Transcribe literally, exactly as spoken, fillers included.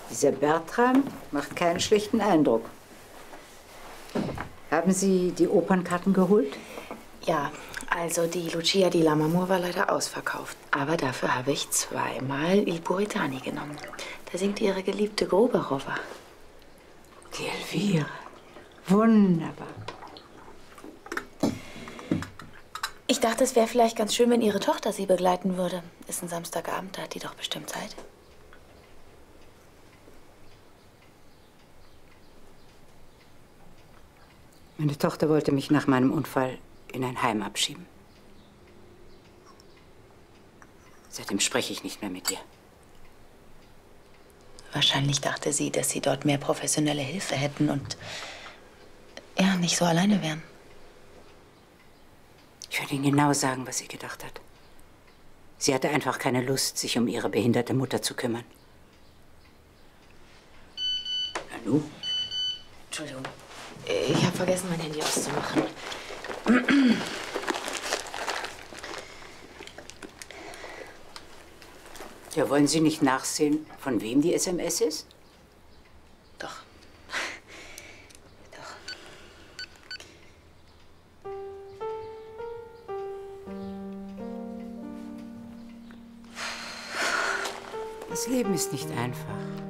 Dieser Bertram macht keinen schlechten Eindruck. Haben Sie die Opernkarten geholt? Ja, also die Lucia di Lammermoor war leider ausverkauft. Aber dafür habe ich zweimal Il Puritani genommen. Da singt ihre geliebte Gruberowa. Die Elvire. Wunderbar. Ich dachte, es wäre vielleicht ganz schön, wenn Ihre Tochter Sie begleiten würde. Ist ein Samstagabend, da hat die doch bestimmt Zeit. Meine Tochter wollte mich nach meinem Unfall in ein Heim abschieben. Seitdem spreche ich nicht mehr mit ihr. Wahrscheinlich dachte sie, dass Sie dort mehr professionelle Hilfe hätten und ja, nicht so alleine wären. Ich würde Ihnen genau sagen, was sie gedacht hat. Sie hatte einfach keine Lust, sich um ihre behinderte Mutter zu kümmern. Hallo? Entschuldigung, ich habe vergessen, mein Handy auszumachen. Ja, wollen Sie nicht nachsehen, von wem die S M S ist? Doch. Doch. Das Leben ist nicht einfach.